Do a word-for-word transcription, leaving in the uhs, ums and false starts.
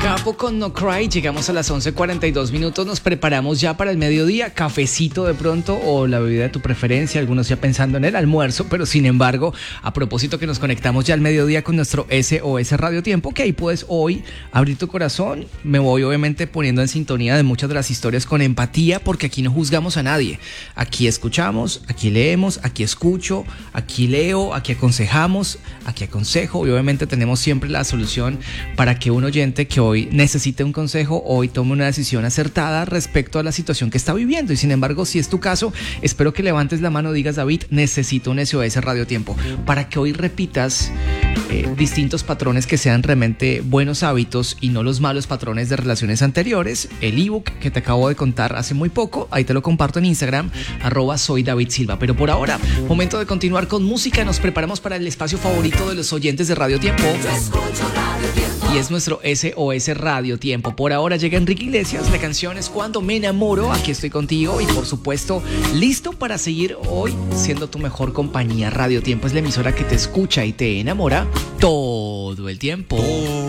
Capo con No Cry, llegamos a las once cuarenta y dos minutos, nos preparamos ya para el mediodía, cafecito de pronto o la bebida de tu preferencia, algunos ya pensando en el almuerzo, pero sin embargo, a propósito que nos conectamos ya al mediodía con nuestro S O S Radio Tiempo, que ahí puedes hoy abrir tu corazón, me voy obviamente poniendo en sintonía de muchas de las historias con empatía, porque aquí no juzgamos a nadie, aquí escuchamos, aquí leemos, aquí escucho, aquí leo, aquí aconsejamos, aquí aconsejo y obviamente tenemos siempre la solución para que un oyente que hoy necesite un consejo, hoy tome una decisión acertada respecto a la situación que está viviendo. Y sin embargo, si es tu caso, espero que levantes la mano y digas: David, necesito un S O S Radio Tiempo, para que hoy repitas eh, distintos patrones que sean realmente buenos hábitos y no los malos patrones de relaciones anteriores. El ebook que te acabo de contar hace muy poco, ahí te lo comparto en Instagram, arroba soy David Silva. Pero por ahora, momento de continuar con música. Nos preparamos para el espacio favorito de los oyentes de Radio Tiempo. Y es nuestro S O S Radio Tiempo. Por ahora llega Enrique Iglesias, la canción es Cuando me enamoro. Aquí estoy contigo y por supuesto listo para seguir hoy siendo tu mejor compañía. Radio Tiempo es la emisora que te escucha y te enamora todo el tiempo.